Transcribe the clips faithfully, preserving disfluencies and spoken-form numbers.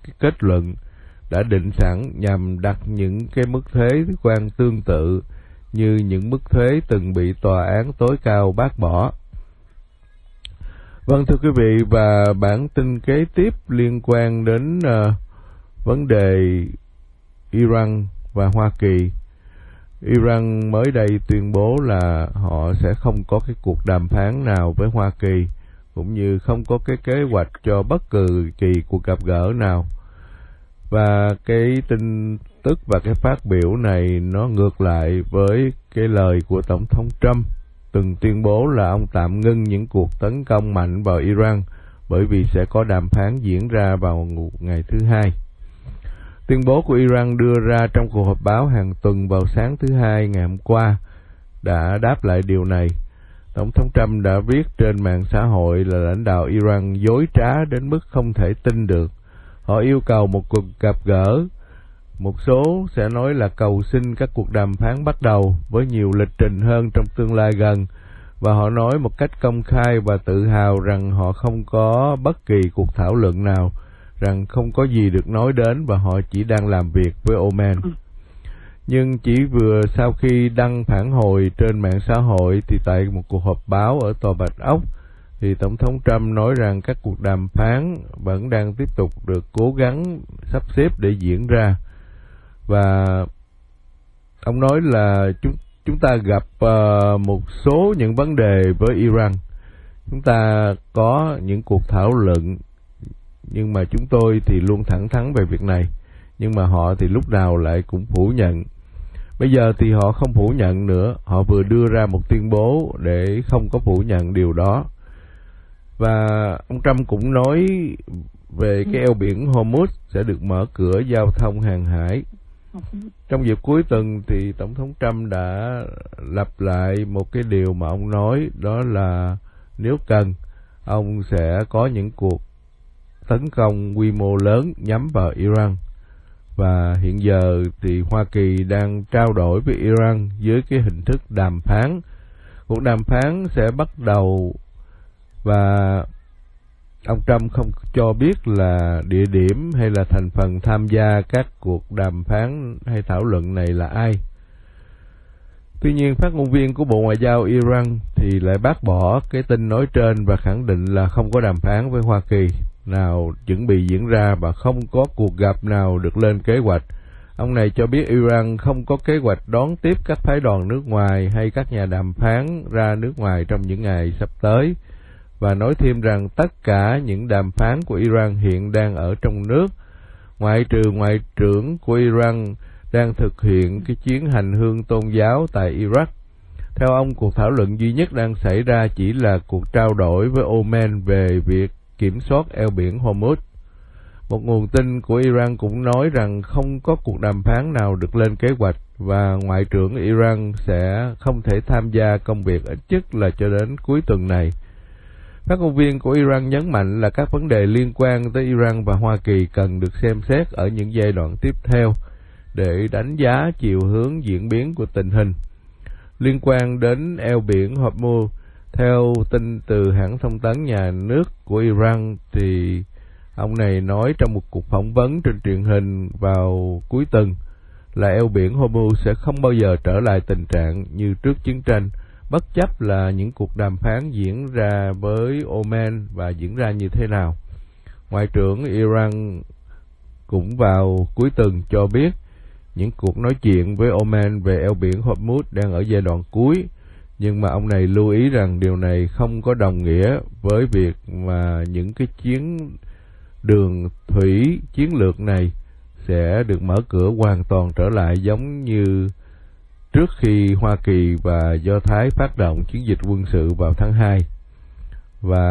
cái kết luận đã định sẵn nhằm đặt những cái mức thuế quan tương tự như những mức thuế từng bị tòa án tối cao bác bỏ. Vâng, thưa quý vị, và bản tin kế tiếp liên quan đến uh, vấn đề Iran và Hoa Kỳ. Iran mới đây tuyên bố là họ sẽ không có cái cuộc đàm phán nào với Hoa Kỳ, cũng như không có cái kế hoạch cho bất cứ kỳ cuộc gặp gỡ nào. Và cái tin tức và cái phát biểu này nó ngược lại với cái lời của Tổng thống Trump từng tuyên bố là ông tạm ngưng những cuộc tấn công mạnh vào Iran bởi vì sẽ có đàm phán diễn ra vào ngày thứ Hai. Tuyên bố của Iran đưa ra trong cuộc họp báo hàng tuần vào sáng thứ Hai ngày hôm qua đã đáp lại điều này. Tổng thống Trump đã viết trên mạng xã hội là lãnh đạo Iran dối trá đến mức không thể tin được. Họ yêu cầu một cuộc gặp gỡ. Một số sẽ nói là cầu xin các cuộc đàm phán bắt đầu với nhiều lịch trình hơn trong tương lai gần. Và họ nói một cách công khai và tự hào rằng họ không có bất kỳ cuộc thảo luận nào, rằng không có gì được nói đến và họ chỉ đang làm việc với Oman. Nhưng chỉ vừa sau khi đăng phản hồi trên mạng xã hội thì tại một cuộc họp báo ở Tòa Bạch Ốc thì Tổng thống Trump nói rằng các cuộc đàm phán vẫn đang tiếp tục được cố gắng sắp xếp để diễn ra. Và ông nói là chúng chúng ta gặp uh, một số những vấn đề với Iran. Chúng ta có những cuộc thảo luận, nhưng mà chúng tôi thì luôn thẳng thắn về việc này. Nhưng mà họ thì lúc nào lại cũng phủ nhận. Bây giờ thì họ không phủ nhận nữa. Họ vừa đưa ra một tuyên bố để không có phủ nhận điều đó. Và ông Trump cũng nói về cái eo biển Hormuz sẽ được mở cửa giao thông hàng hải. Trong dịp cuối tuần thì Tổng thống Trump đã lặp lại một cái điều mà ông nói, đó là nếu cần, ông sẽ có những cuộc tấn công quy mô lớn nhắm vào Iran. Và hiện giờ thì Hoa Kỳ đang trao đổi với Iran dưới cái hình thức đàm phán. Cuộc đàm phán sẽ bắt đầu và ông Trump không cho biết là địa điểm hay là thành phần tham gia các cuộc đàm phán hay thảo luận này là ai. Tuy nhiên, phát ngôn viên của Bộ Ngoại giao Iran thì lại bác bỏ cái tin nói trên và khẳng định là không có đàm phán với Hoa Kỳ nào chuẩn bị diễn ra và không có cuộc gặp nào được lên kế hoạch. Ông này cho biết Iran không có kế hoạch đón tiếp các phái đoàn nước ngoài hay các nhà đàm phán ra nước ngoài trong những ngày sắp tới, và nói thêm rằng tất cả những đàm phán của Iran hiện đang ở trong nước, ngoại trừ ngoại trưởng của Iran đang thực hiện cái chuyến hành hương tôn giáo tại Iraq. Theo ông, cuộc thảo luận duy nhất đang xảy ra chỉ là cuộc trao đổi với Oman về việc kiểm soát eo biển Hormuz. Một nguồn tin của Iran cũng nói rằng không có cuộc đàm phán nào được lên kế hoạch và Ngoại trưởng Iran sẽ không thể tham gia công việc ít nhất là cho đến cuối tuần này. Phát ngôn viên của Iran nhấn mạnh là các vấn đề liên quan tới Iran và Hoa Kỳ cần được xem xét ở những giai đoạn tiếp theo để đánh giá chiều hướng diễn biến của tình hình. Liên quan đến eo biển Hormuz, theo tin từ hãng thông tấn nhà nước của Iran thì ông này nói trong một cuộc phỏng vấn trên truyền hình vào cuối tuần là eo biển Hormuz sẽ không bao giờ trở lại tình trạng như trước chiến tranh, bất chấp là những cuộc đàm phán diễn ra với Oman và diễn ra như thế nào. Ngoại trưởng Iran cũng vào cuối tuần cho biết những cuộc nói chuyện với Oman về eo biển Hormuz đang ở giai đoạn cuối, nhưng mà ông này lưu ý rằng điều này không có đồng nghĩa với việc mà những cái chiến đường thủy chiến lược này sẽ được mở cửa hoàn toàn trở lại giống như trước khi Hoa Kỳ và Do Thái phát động chiến dịch quân sự vào tháng hai. Và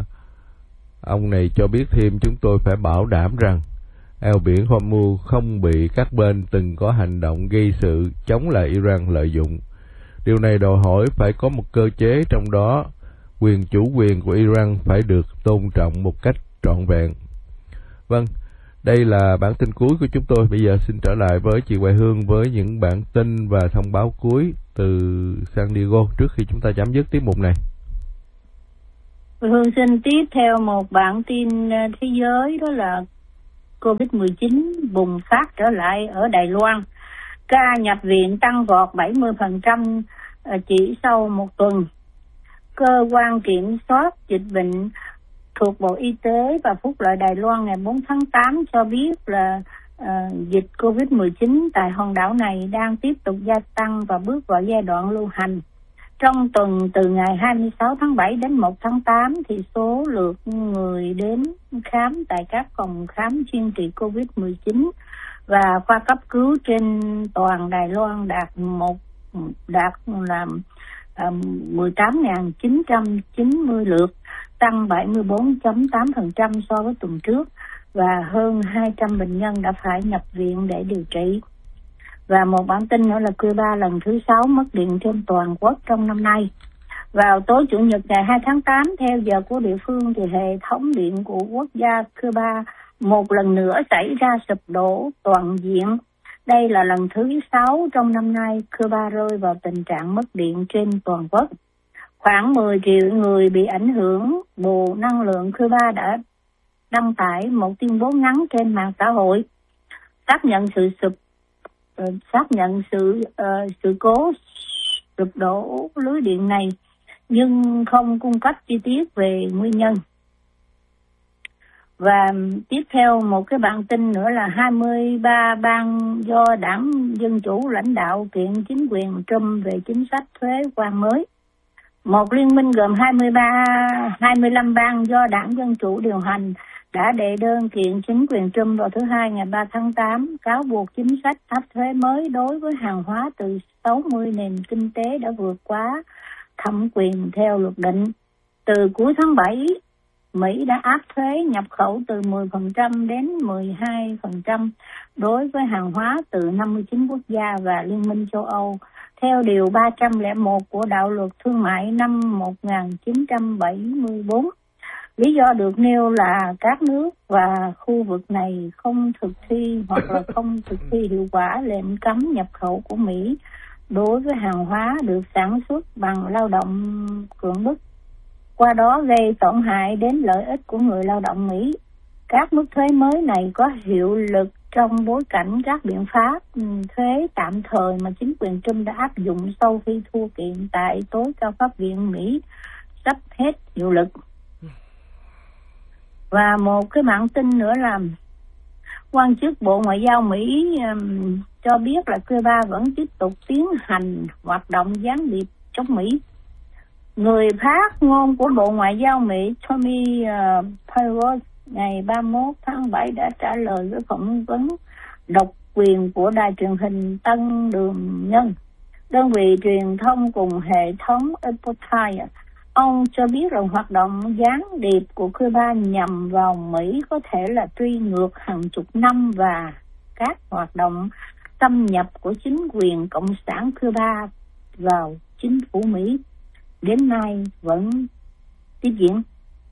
ông này cho biết thêm chúng tôi phải bảo đảm rằng eo biển Hormuz không bị các bên từng có hành động gây sự chống lại Iran lợi dụng. Điều này đòi hỏi phải có một cơ chế trong đó quyền chủ quyền của Iran phải được tôn trọng một cách trọn vẹn. Vâng, đây là bản tin cuối của chúng tôi. Bây giờ xin trở lại với chị Hoài Hương với những bản tin và thông báo cuối từ San Diego trước khi chúng ta chấm dứt tiết mục này. Hoài Hương xin tiếp theo một bản tin thế giới, đó là covid mười chín bùng phát trở lại ở Đài Loan. Ca nhập viện tăng vọt bảy mươi phần trăm chỉ sau một tuần. Cơ quan kiểm soát dịch bệnh thuộc Bộ Y tế và Phúc lợi Đài Loan ngày bốn tháng tám cho biết là uh, dịch covid mười chín tại hòn đảo này đang tiếp tục gia tăng và bước vào giai đoạn lưu hành. Trong tuần từ ngày hai mươi sáu tháng bảy đến một tháng tám thì số lượt người đến khám tại các phòng khám chuyên trị covid mười chín và khoa cấp cứu trên toàn Đài Loan đạt một đạt là um, mười tám nghìn chín trăm chín mươi lượt, tăng bảy mươi bốn phẩy tám phần trăm so với tuần trước, và hơn hai trăm bệnh nhân đã phải nhập viện để điều trị. Và một bản tin nữa là Cuba lần thứ sáu mất điện trên toàn quốc trong năm nay. Vào tối Chủ nhật ngày hai tháng tám, theo giờ của địa phương, thì hệ thống điện của quốc gia Cuba một lần nữa xảy ra sụp đổ toàn diện. Đây là lần thứ sáu trong năm nay Cuba rơi vào tình trạng mất điện trên toàn quốc. Khoảng mười triệu người bị ảnh hưởng. Bộ Năng lượng Cuba đã đăng tải một tuyên bố ngắn trên mạng xã hội xác nhận sự sụp uh, xác nhận sự uh, sự cố sụp đổ lưới điện này, nhưng không cung cấp chi tiết về nguyên nhân. Và tiếp theo một cái bản tin nữa là hai mươi ba bang do Đảng Dân Chủ lãnh đạo kiện chính quyền Trump về chính sách thuế quan mới. Một liên minh gồm hai mươi ba, hai mươi lăm bang do Đảng Dân Chủ điều hành đã đệ đơn kiện chính quyền Trump vào thứ Hai ngày ba tháng tám, cáo buộc chính sách áp thuế mới đối với hàng hóa từ sáu mươi nền kinh tế đã vượt quá thẩm quyền theo luật định. Từ cuối tháng bảy, Mỹ đã áp thuế nhập khẩu từ mười phần trăm đến mười hai phần trăm đối với hàng hóa từ năm mươi chín quốc gia và Liên minh châu Âu, theo Điều ba trăm lẻ một của Đạo luật Thương mại năm một nghìn chín trăm bảy mươi tư. Lý do được nêu là các nước và khu vực này không thực thi hoặc là không thực thi hiệu quả lệnh cấm nhập khẩu của Mỹ đối với hàng hóa được sản xuất bằng lao động cưỡng bức, qua đó gây tổn hại đến lợi ích của người lao động Mỹ. Các mức thuế mới này có hiệu lực trong bối cảnh các biện pháp thuế tạm thời mà chính quyền Trump đã áp dụng sau khi thua kiện tại tối cao pháp viện Mỹ sắp hết hiệu lực. Và một cái bản tin nữa là quan chức Bộ Ngoại giao Mỹ um, cho biết là Cuba vẫn tiếp tục tiến hành hoạt động gián điệp chống Mỹ. Người phát ngôn của Bộ Ngoại giao Mỹ Tommy uh, Pirros ngày ba mươi mốt tháng bảy đã trả lời với phỏng vấn độc quyền của đài truyền hình Tân Đường Nhân, đơn vị truyền thông cùng hệ thống Epoch. Ông cho biết rằng hoạt động gián điệp của Cuba nhằm vào Mỹ có thể là truy ngược hàng chục năm và các hoạt động xâm nhập của chính quyền Cộng sản Cuba vào chính phủ Mỹ đến nay vẫn tiếp diễn.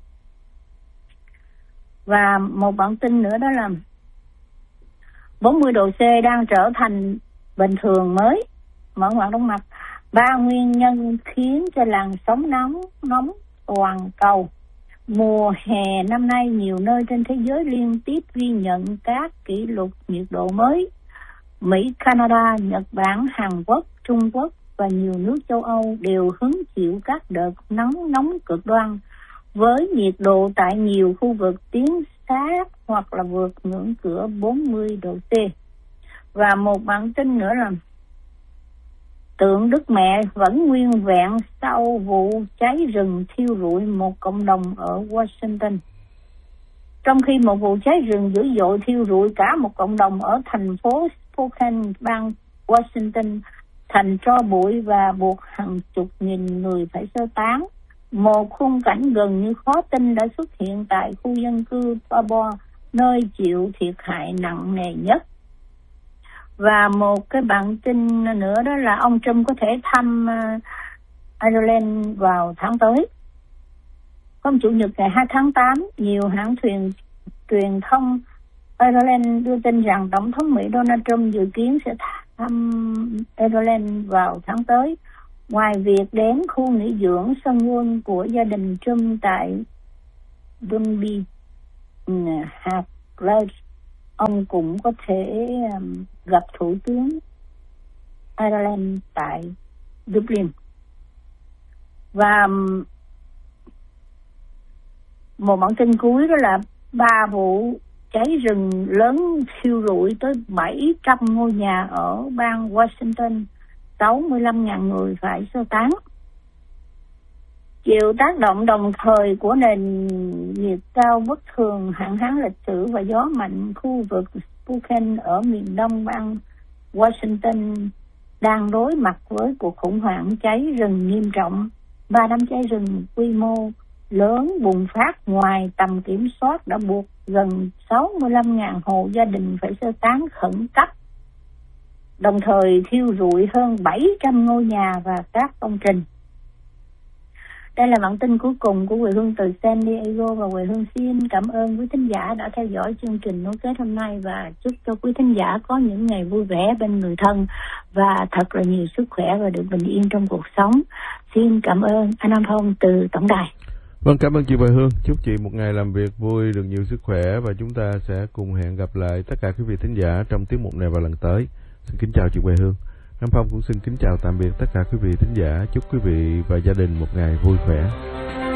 Và một bản tin nữa đó là bốn mươi độ C đang trở thành bình thường mới. Mở ngoặt đóng mặt. Ba nguyên nhân khiến cho làn sóng nóng nóng toàn cầu mùa hè năm nay nhiều nơi trên thế giới liên tiếp ghi nhận các kỷ lục nhiệt độ mới. Mỹ, Canada, Nhật Bản, Hàn Quốc, Trung Quốc và nhiều nước châu Âu đều hứng chịu các đợt nóng nóng cực đoan, với nhiệt độ tại nhiều khu vực tiến sát hoặc là vượt ngưỡng cửa bốn mươi độ C. Và một bản tin nữa là tượng Đức Mẹ vẫn nguyên vẹn sau vụ cháy rừng thiêu rụi một cộng đồng ở Washington. Trong khi một vụ cháy rừng dữ dội thiêu rụi cả một cộng đồng ở thành phố Spokane, bang Washington, thành tro bụi và buộc hàng chục nghìn người phải sơ tán. Một khung cảnh gần như khó tin đã xuất hiện tại khu dân cư Pabor, nơi chịu thiệt hại nặng nề nhất. Và một cái bản tin nữa đó là ông Trump có thể thăm uh, Ireland vào tháng tới. Hôm Chủ nhật ngày hai tháng tám, nhiều hãng thuyền truyền thông Ireland đưa tin rằng Tổng thống Mỹ Donald Trump dự kiến sẽ thăm Ireland vào tháng tới. Ngoài việc đến khu nghỉ dưỡng sân golf của gia đình Trump tại Dunby, hạt Lodge, ông cũng có thể um, gặp Thủ tướng Ireland tại Dublin. Và um, một bản tin cuối đó là ba vụ cháy rừng lớn thiêu rụi tới bảy trăm ngôi nhà ở bang Washington, sáu mươi lăm nghìn người phải sơ tán. Chịu tác động đồng thời của nền nhiệt cao bất thường, hạn hán lịch sử và gió mạnh, khu vực Spokane ở miền đông bang Washington đang đối mặt với cuộc khủng hoảng cháy rừng nghiêm trọng. Ba đám cháy rừng quy mô lớn bùng phát ngoài tầm kiểm soát đã buộc gần sáu mươi lăm nghìn hộ gia đình phải sơ tán khẩn cấp, đồng thời thiêu rụi hơn bảy trăm ngôi nhà và các công trình. Đây là bản tin cuối cùng của Quê Hương từ San Diego, và Quê Hương xin cảm ơn quý thính giả đã theo dõi chương trình nối kết hôm nay, và chúc cho quý thính giả có những ngày vui vẻ bên người thân và thật là nhiều sức khỏe và được bình yên trong cuộc sống. Xin cảm ơn anh Nam Phong từ tổng đài. Vâng, cảm ơn chị Quê Hương. Chúc chị một ngày làm việc vui, được nhiều sức khỏe, và chúng ta sẽ cùng hẹn gặp lại tất cả quý vị thính giả trong tiết mục này vào lần tới. Xin kính chào chị Quê Hương. Nam Phong cũng xin kính chào tạm biệt tất cả quý vị thính giả. Chúc quý vị và gia đình một ngày vui khỏe.